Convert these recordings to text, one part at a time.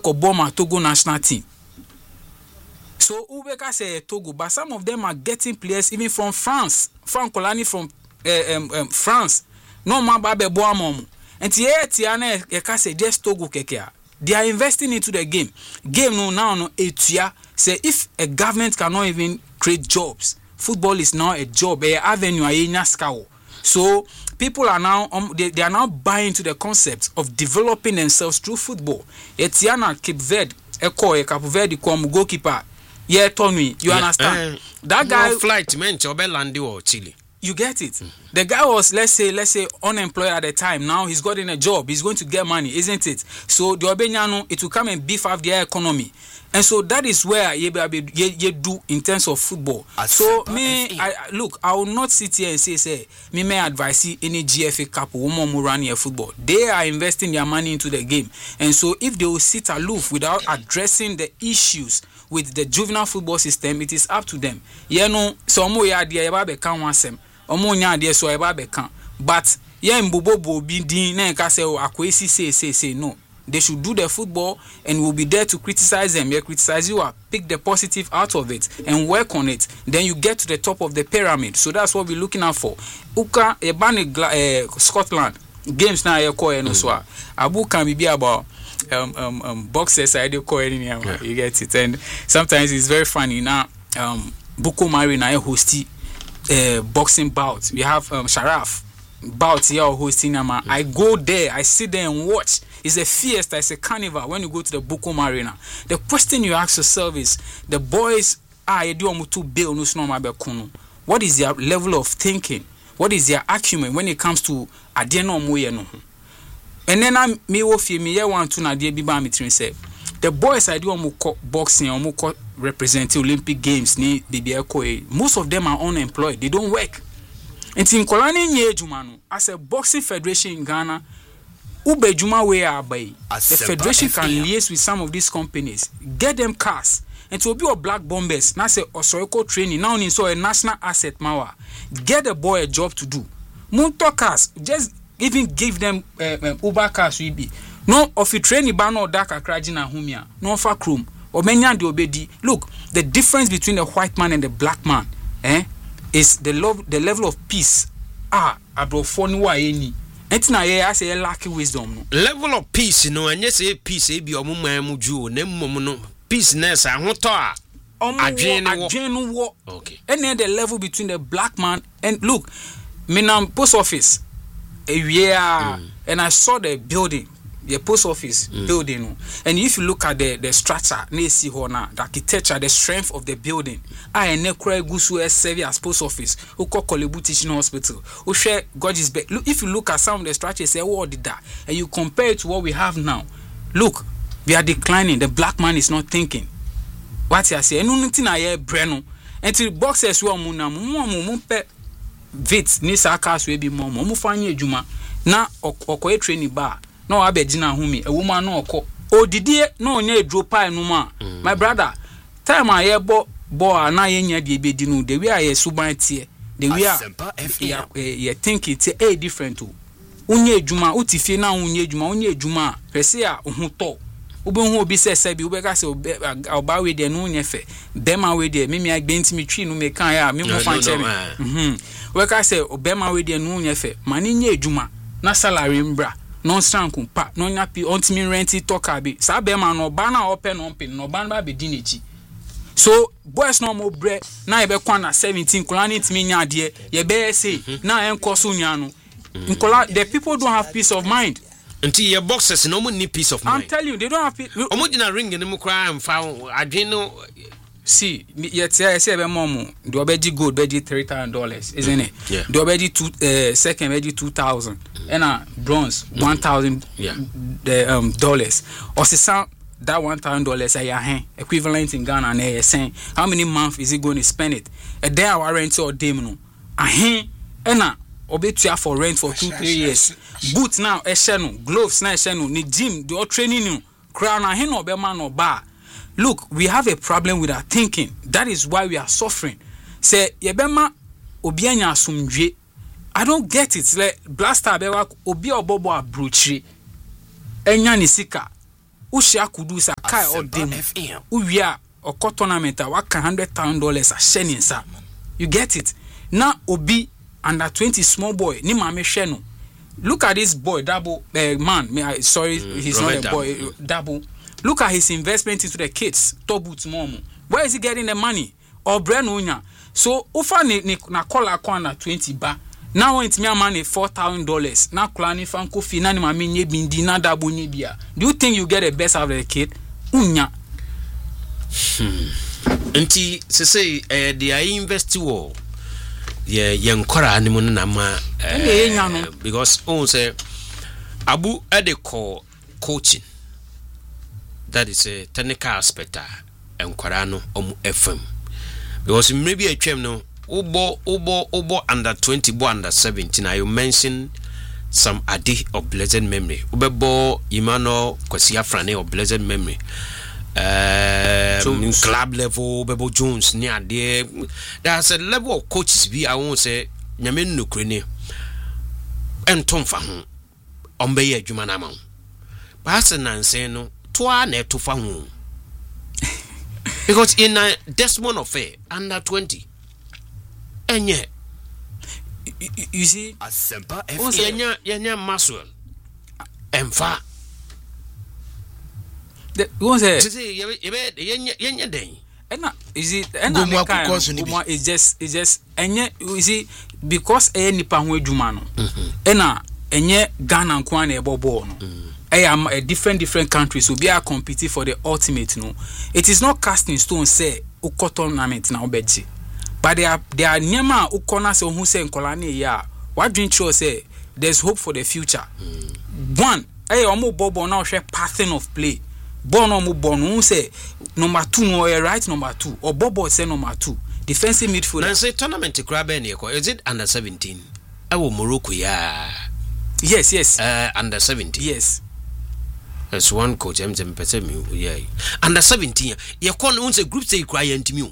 Okoboma Togo national team. So Ubeka say Togo, but some of them are getting players even from France. Frank Colani from France. No man babe boamom. And Tiana Eka say just Togo kekea. They are investing into the game. Game no etia say if a government cannot even create jobs, football is now a job, a avenue a so people are now they are now buying into the concept of developing themselves through football. Etiana Cape Verde, Cape Verde goalkeeper. Yeah, Tony, you understand? That guy flight meant Obelandi or Chile. You get it? The guy was let's say unemployed at the time. Now he's gotten a job. He's going to get money, isn't it? So the Obenyano, it will come and beef up their economy. And so that is where you do in terms of football. So I will not sit here and say me may advise any GFA Cup woman who run here football. They are investing their money into the game. And so if they will sit aloof without addressing the issues with the juvenile football system, it is up to them. You know, so mo ya dia yaba be kan wansem. Omo nya dia so yaba be kan. But ye mbobo bi din na nka say akwesi say no. They should do the football and we'll be there to criticize them. You criticize you, pick the positive out of it and work on it. Then you get to the top of the pyramid. So that's what we're looking out for. Uka ebani Scotland games now you call no so. Abu can be about boxers I do call it. You get it. And sometimes it's very funny now. Buko Marina host boxing bouts. We have Sharaf bouts here hosting them. I go there, I sit there and watch. It's a fiesta, it's a carnival when you go to the Bukom Arena. The question you ask yourself is, the boys what is their level of thinking? What is their acumen when it comes to Adeno Moyeno? And then I me want to the boys I do boxing or representing Olympic Games most of them are unemployed, they don't work. And in Kolani Nyejumanu, as a boxing federation in Ghana, the federation can liaise with some of these companies, get them cars, and to be a black bombers, now say Osoiko training, now in so a national asset mawa. Get the boy a job to do. Munto cars, just even give them Uber cars will be. No of you training bano daka krajina humia, no fa chrome, or menyan de obedi. Look, the difference between the white man and the black man, is the level of peace. Abrofoni wa eni. Entina ye say lack wisdom no. Level of peace no, and yes peace e bi omuma muju na mmom no. Peaceness ahoto a adwenu wo. Okay. And then the level between the black man and look, me post office and I saw the building. The post office building, and if you look at the structure, the architecture, the strength of the building, I nekura gusu serve as post office. Uko Kolebu Teaching Hospital. Share Gorgeous Bay. Look, if you look at some of the structures, say what did that, and you compare it to what we have now. Look, we are declining. The black man is not thinking. What you say? No nothing I hear breno. Until boxers who are mumpe vit ni sakas we be mom. Mufanye juma na okoye training bar. No abegina humi a woman no ko odidie no nya edro pie no ma my brother time I hear bo na yenya de ebedi no the way I suban tie the way you think it's a different to unye ejuma utifie na unye ejuma pese a ohuto obehu obi se bi obeka se oba we de no nyefe bema we de mimi agbenti mi twi no me kan ya me mo fan che me obeka se obema we de no nyefe mani nye ejuma na salary mbra non strankum pa non yapi ontimi renti toka bi sa be ma no ba na open no pin no ba be dinechi so boys no mo bre na e be kwa na 17 kulani ntimi nya de ye be say na enkoso nya no nkola the people don't have peace of mind until your boxers no mo need peace of mind. I'm telling you they don't have omo dina ring ni mo kra amfa adwen no. See, yet say be mom do obedi gold be $3,000, isn't it? Yeah. Do obedi second be 2,000 and bronze 1,000 dollars. Or say that $1,000 ay equivalent in Ghana na e saying how many months is he going to spend it? A day our rent or day no. Ahen na obetua for rent for 2-3 years. Boots now e no, gloves now e no, ni gym do training no. Crown ahen no be man no bar. Look, we have a problem with our thinking. That is why we are suffering. Say, yebema obianya asumdwe. I don't get it. Like blaster bewa obi obobo abruchi. Enya nisika. Ushia kudu sa kai or dem. Uwia or cut tournament waka $100,000 a shenin sa. You get it? Now Obi under 20 small boy ni mame sheno. Look at this boy Double man. He's Robert not a boy. Double. Look at his investment into the kids. Tobut mom. Where is he getting the money? Or brand unya. So ufa na call kwa 20 ba. Now it's me money $4,000. Now klani fanko fina ni mame nye bindi na Double nye bia. Do you think you get the best out of the kid? Unya. Nti say they invest wo yenkora animu na ma because on say abu call coaching, that is a technical aspect enkora no FM, because maybe a chem no obo under 20 bo under 17. You mentioned some ade of blessed memory ubebo Emmanuel Kwasi Afrane of blessed memory. Club level, Bebo Jones near there. There's a level of coaches be I won't say Yamin Nukrene and Tom Fahon Ombeye Jumanamon. Passon and say no, Toa ne to Fahon. Because in a Desmond affair under 20, and yet you see, a simple Yanya Maswell and fa. The one say it's just you see because nipa ho adwuma no na enye Ghana nkwan na ebobo no am a different countries will be a competing for the ultimate no. It is not cast in stone say ukọ tournament na obeji, but there are nyama ukona say who say nkola na ya what dream sure say there's hope for the future. One omo bobo na hwe pattern of play. Bono mu bono say number 2 no right number 2 or Bobo say number 2 defensive midfielder. Now say tournament krabe ne ko is it under 17? Awo Morocco ya. Yes. Under 17. Yes. As one coach pese me yeah. Under 17 ye kon un say group say cry ntimi.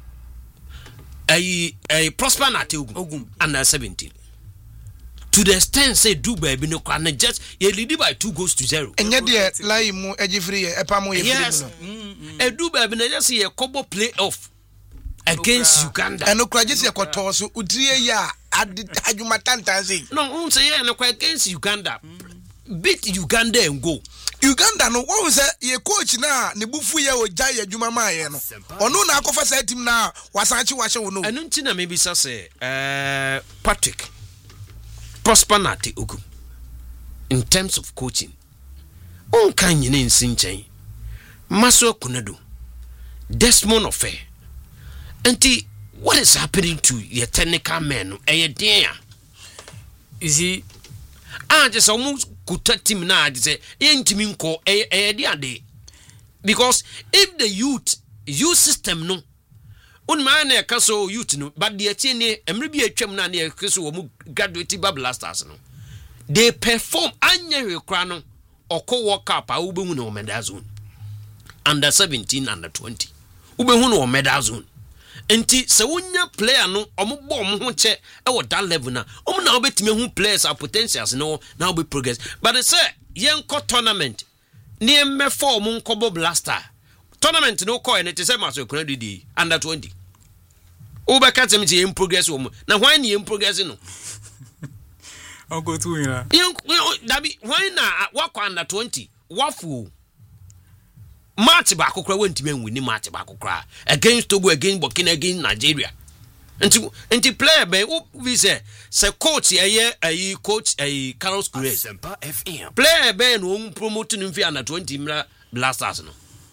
A prosper na te Ogum under 17. To the extent say do baby no can just you lead by 2-0. And yet there lie mu ejifri e pa mo ye yes. E do baby na just ye kobo playoff against Uganda. And no cry just ye kwato so udrie ya adwuma tantan say. No, say ye no against Uganda. Beat Uganda and go. Uganda no one say ye coach na ne bufu ye oja ye adwuma ma ye no. Ono na akofa sa team na wasanchi wa hye wo no. Enu nti na maybe say Patrick Prosper Nate Ogum in terms of coaching on kan nyine nsinchen Maso Kunadu Desmond Affair. Enti what is happening to your technical men dear is he just almost kuta team na say yentimi nko dear because if the youth system no un man e kaso youth no but the etienne emre bi atwam na ne kaso wo graduate Blasters no they perform anya hwekra no oko world cup a ubehu no medal zone under 17 under 20 ubehu no medal zone enti se wonya player no ombo ho che e wo that level na na obetime hu players are potentials no na obe progress but they say yenko tournament ne me form nkobo Blaster tournament no call and it is a matter of under 20. Uber catch me in progress woman. Now why you in progress no? I'll go to you. Why not walk under 20? Waffle. March back went to win March back against Togo against Burkina against Nigeria. And to play by we say coach a coach a Carlos Cruz. Play by no promoting him for under 20 Blasters no.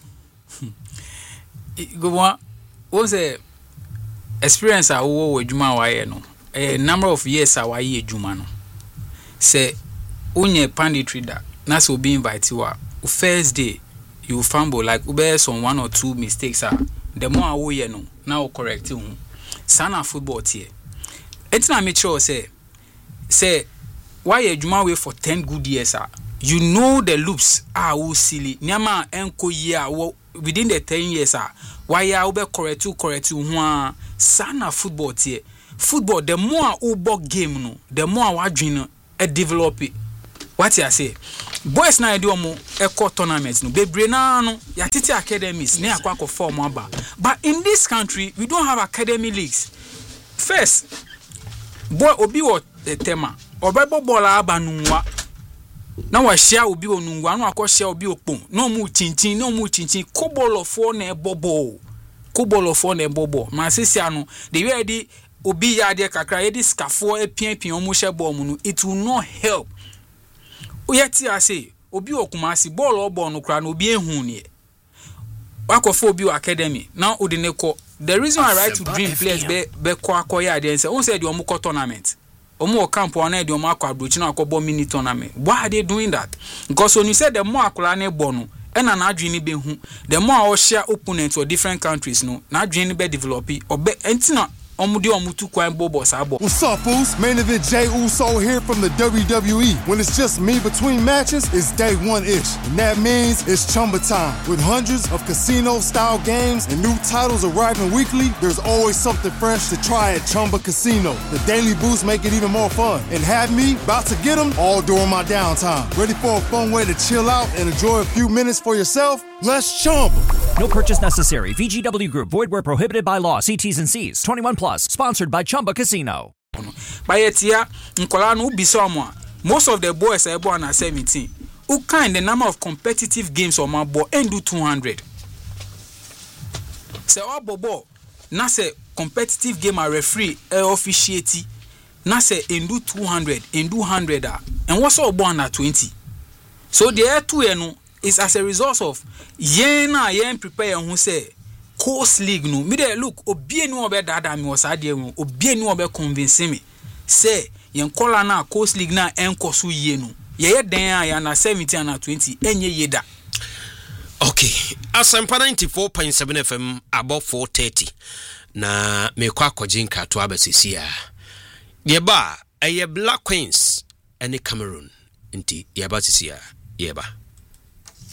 Go on. What's the experience I wo adwuma wa no? A number of years I wa ye adwuma no. Say onye panditry da na so be invite you first day you fumble like ube some 1 or 2 mistakes the more wo ye no now correct you. Sana football tie. Etina make sure say why adwuma we for 10 good years you know the loops wo silly nyama enko year within the 10 years why ya ube correct you sana football tie. Football the more ubo game no the more wadwin no develop it. What you say boys na do mo eco tournaments no bebre na no ya tete academies na akwa ko form aba. But in this country we don't have academy leagues. First boy obi wo tema obebo ball aba nunwa na wa share obi onunwa no akọ share obi opon no mu chinchin kobolofo na ebobo ma sisi anu the way di obi ya de kakra ye di scafo epian omo she ball mu no it will not help. Oyeti ase obi okumasi ball obo no kra no obi ehun ne wakofo obi academy now odineko. The reason I write to dream players be kwakoya dey say on say the omo tournament omo camp on na the omo akwa brochi na akobo mini tournament. Why are they doing that? Because when you say the more akola na ebo no ena na adwini be hu the more share opponents for different countries no na adwini be develop obe entina What's up, fools? Main event Jey Uso here from the WWE. When it's just me between matches, it's day one-ish. And that means it's Chumba time. With hundreds of casino-style games and new titles arriving weekly, there's always something fresh to try at Chumba Casino. The daily boosts make it even more fun. And have me about to get them all during my downtime. Ready for a fun way to chill out and enjoy a few minutes for yourself? Let's Chumba. No purchase necessary. VGW Group. Void where prohibited by law. See T's and C's. 21 plus. Sponsored by Chumba Casino. Bayetia, Nkola no be someone. Most of the boys are born at 17. Who kind the number of competitive games on my boy and do 200. Say oh bobo. Na say competitive game are referee officiate. Na say in do 200, in do 100 and what's all born at 20. So the air 2 no is as a result of yen prepare who say course league no me dey look obi enu obe dada me was ade enu obi enu obe convince me say yen kola na course league na enkoso ye no ye den ya na 70 and 20 enye yeda. Okay, Asampa 94.7 FM above 4:30 na me kwa kojinka to abesisia ye ba eye Black Queens ene Cameroon nti ye ba sisia ye ba